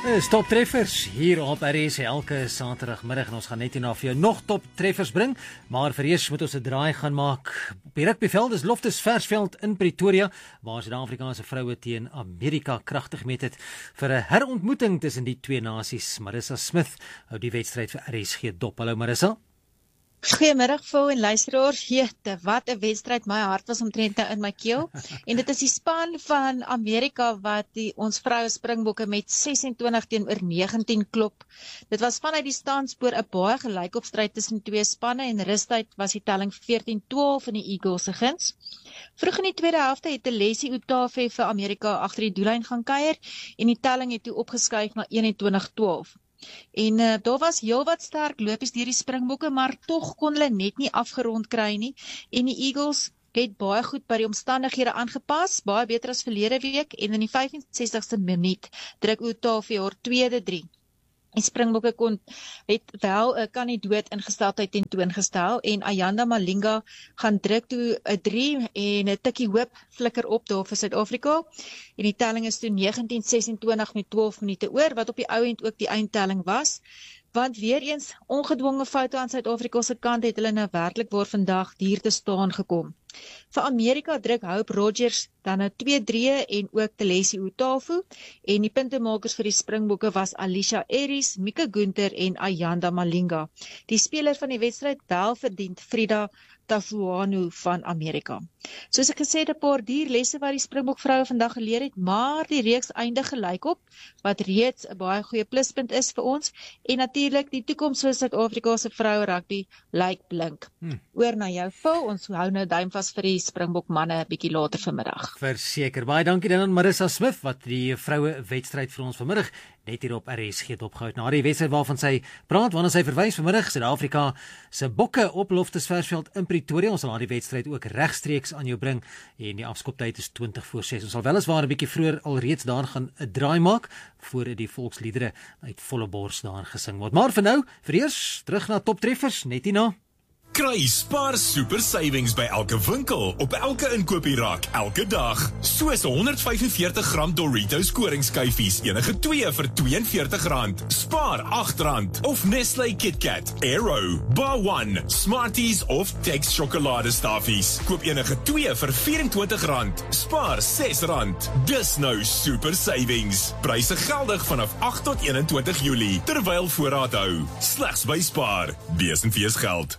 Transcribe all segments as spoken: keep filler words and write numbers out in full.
Dis Top Treffers hier op R S elke Saterdagmiddag en ons gaan net hierna vir jou nog top treffers bring, maar vir eers moet ons 'n draai gaan maak. Op die rugbyveld is Loftus Versveld in Pretoria, waar Suid-Afrikaanse vroue teen Amerika kragtig gemeet het vir 'n herontmoeting tussen die twee nasies. Marissa Smith hou die wedstryd vir R S G dop. Hallo Marissa. Goeiemiddag vir en luisteraars. Jete, wat 'n wedstryd, my hart was omtrent in my keel. En dit is die span van Amerika wat die ons vroue Springbokke met sesentwintig teenoor negentien klop. Dit was vanuit die standspoor 'n baie gelykopstryd tussen twee spanne en rustyd was die telling veertien twaalf in die Eagles se guns. Vroeg in die tweede helfte het Telesi Utafe vir Amerika agter die doellyn gaan kuier en die telling het toe opgeskuif na eenentwintig twaalf. En uh, daar was heelwat sterk lopies deur die Springbokke, maar tog kon hulle net nie afgerond kry nie. En die Eagles het baie goed by die omstandighede aangepas, baie beter as verlede week, en in die vyfensestigste minuut druk Utafe haar tweede drie. Die Springbokke kon het wel 'n kandidaat ingesteldheid tentoongestel en Ayanda Malinga gaan druk toe 'n drie en 'n tikkie hoop flikker op daar vir Suid-Afrika. En die telling is toe negentien sesentwintig met twaalf minute oor, wat op die ou end ook die eindtelling was. Want weer eens ongedwonge foute aan Suid-Afrika se kant het hulle nou werklik waar vandag hier te staan gekom. Vir Amerika druk Hope Rogers dan nou twee drie en ook Telesi Utafe en die puntemakers vir die Springbokke was Alicia Eris, Mika Gunther en Ayanda Malinga. Die speler van die wedstryd welverdiend Frida Tafuanu van Amerika. Soos ek gesê het, 'n paar dierlesse wat die Springbok vroue vandag geleer het, maar die reeks eindig gelyk op, wat reeds 'n baie goeie pluspunt is vir ons, en natuurlik die toekoms vir Suid-Afrika se vroue rugby lyk blink. Hmm. Oor na jou, Phil, ons hou nou duim vas vir die Springbok manne 'n bietjie later vanmiddag. Verseker, baie dankie dan aan Marissa Smith, wat die vroue wedstryd vir ons vanmiddag net hier op R S G opgehou het. Na die wedstryd waarvan sy praat, wanneer sy verwys vanmiddag, Suid-Afrika se bokke op Loftus Versveld in Pretoria. Ons sal na die wedstryd ook regstreeks aan jou bring en die afskoptyd is twintig voor ses. Ons sal weliswaar 'n bietjie vroeër alreeds daar gaan 'n draai maak voor die volksliedere uit volle bors daar gesing word. Maar vir nou, vir eers terug na top treffers net hierna. Kry Spar Super Savings by elke winkel, op elke inkoopie raak, elke dag. Soos honderd vyfenveertig gram Doritos koringskyfies, enige twee vir twee en veertig rand. Spaar agt rand. Of Nestlé KitKat, Aero, Bar One, Smarties of Tex sjokoladestaffies. Koop enige twee vir vyf en twintig rand. Spaar ses rand. Dis nou Super Savings. Pryse geldig vanaf agt tot eenentwintig Julie, terwyl voorraad hou. Slegs by Spar. Bees en fees geld.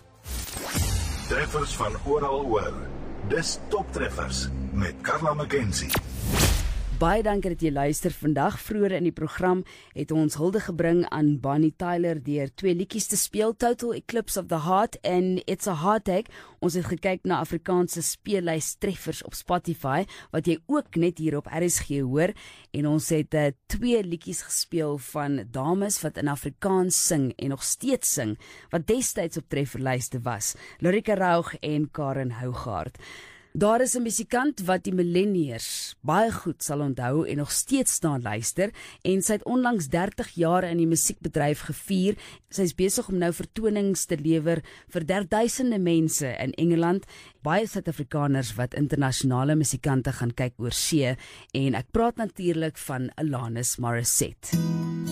Treffers van oral oor. Dis Top Treffers met Carla McKenzie. Baie dankie dat jy luister vandag. Vroeër in die program het ons hulde gebring aan Bonnie Tyler deur twee liedjies te speel, Total Eclipse of the Heart en It's a Heartache. Ons het gekyk na Afrikaanse speellys treffers op Spotify, wat jy ook net hier op R S G hoor, en ons het uh, twee liedjies gespeel van dames wat in Afrikaans sing en nog steeds sing, wat destyds op trefferlyste was, Lorika Raug en Karen Hougaard. Daar is 'n musikant wat die millennials baie goed sal onthou en nog steeds staan luister, en sy het onlangs dertig jaar in die musiekbedryf gevier. Sy is besig om nou vertonings te lewer vir derduisende mense in Engeland, baie Suid-Afrikaners wat internasionale musikante gaan kyk oor see, en ek praat natuurlik van Alanis Morissette.